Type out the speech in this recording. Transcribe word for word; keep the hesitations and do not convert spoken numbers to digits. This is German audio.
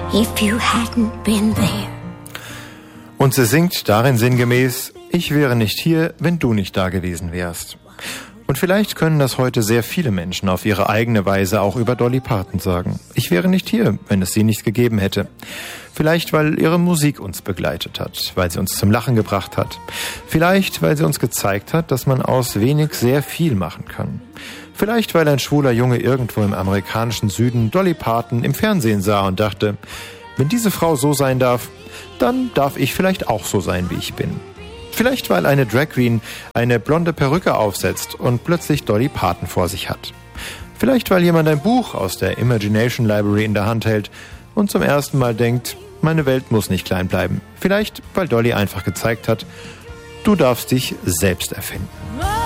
if you hadn't been there. Und sie singt darin sinngemäß: Ich wäre nicht hier, wenn du nicht da gewesen wärst. Und vielleicht können das heute sehr viele Menschen auf ihre eigene Weise auch über Dolly Parton sagen. Ich wäre nicht hier, wenn es sie nicht gegeben hätte. Vielleicht, weil ihre Musik uns begleitet hat, weil sie uns zum Lachen gebracht hat. Vielleicht, weil sie uns gezeigt hat, dass man aus wenig sehr viel machen kann. Vielleicht, weil ein schwuler Junge irgendwo im amerikanischen Süden Dolly Parton im Fernsehen sah und dachte: Wenn diese Frau so sein darf, dann darf ich vielleicht auch so sein, wie ich bin. Vielleicht, weil eine Drag Queen eine blonde Perücke aufsetzt und plötzlich Dolly Parton vor sich hat. Vielleicht, weil jemand ein Buch aus der Imagination Library in der Hand hält und zum ersten Mal denkt: Meine Welt muss nicht klein bleiben. Vielleicht, weil Dolly einfach gezeigt hat: Du darfst dich selbst erfinden.